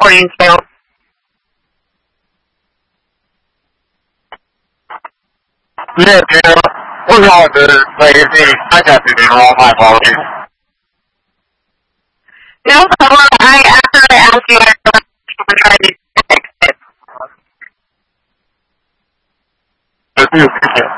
recording still. Yeah, dude. We're all good. Like, I got to do all my apologies. No problem. After I asked you, I tried to fix it. I do appreciate it.